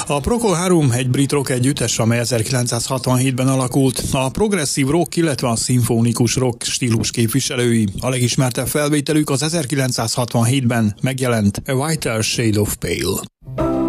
A Procol Harum egy brit rock együttes, amely 1967-ben alakult. A progresszív rock, illetve a szimfonikus rock stílus képviselői. A legismertebb felvételük az 1967-ben megjelent A Whiter Shade of Pale.